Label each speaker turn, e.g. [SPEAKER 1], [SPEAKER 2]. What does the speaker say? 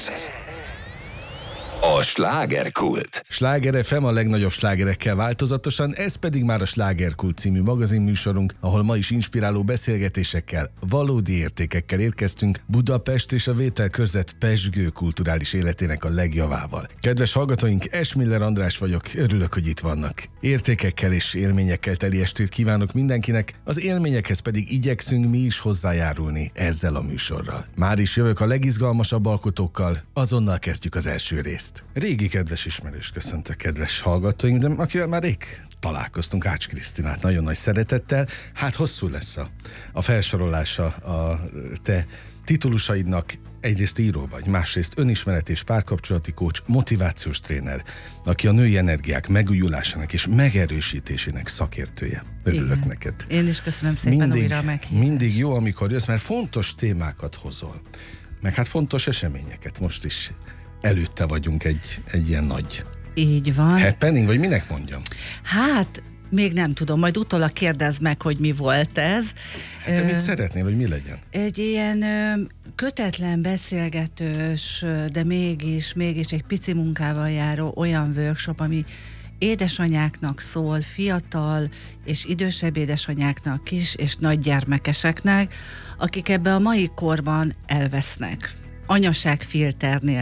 [SPEAKER 1] A slágerkult.
[SPEAKER 2] Sláger FM a legnagyobb slágerekkel változatosan, ez pedig már a Slágerkult című magazinműsorunk, ahol ma is inspiráló beszélgetésekkel, valódi értékekkel érkeztünk Budapest és a vételkörzet pezsgő kulturális életének a legjavával. Kedves hallgatóink, Esmiller András vagyok, örülök, hogy itt vannak. Értékekkel és élményekkel teli estét kívánok mindenkinek, az élményekhez pedig igyekszünk mi is hozzájárulni ezzel a műsorral. Már is jövök a legizgalmasabb alkotókkal, azonnal kezdjük az első részt. Régi kedves ismerős köszöntök, kedves hallgatóink, de akivel már rég találkoztunk, Ács Krisztinát nagyon nagy szeretettel. Hát hosszú lesz a felsorolása a te titulusaidnak. Egyrészt író vagy, másrészt önismeret és párkapcsolati coach, motivációs tréner, aki a női energiák megújulásának és megerősítésének szakértője. Örülök neked.
[SPEAKER 3] Én is köszönöm szépen újra a meghívást. Mindig
[SPEAKER 2] jó, amikor jössz, mert fontos témákat hozol. Meg hát fontos eseményeket. Most is előtte vagyunk egy ilyen nagy...
[SPEAKER 3] Így van.
[SPEAKER 2] Happening, vagy minek mondjam?
[SPEAKER 3] Hát, még nem tudom, majd utólag kérdezd meg, hogy mi volt ez.
[SPEAKER 2] Hát te mit szeretnél, hogy mi legyen?
[SPEAKER 3] Egy ilyen kötetlen, beszélgetős, de mégis egy pici munkával járó olyan workshop, ami édesanyáknak szól, fiatal és idősebb édesanyáknak, kis és nagygyermekeseknek, akik ebbe a mai korban elvesznek. Anyaságfilter nélkül.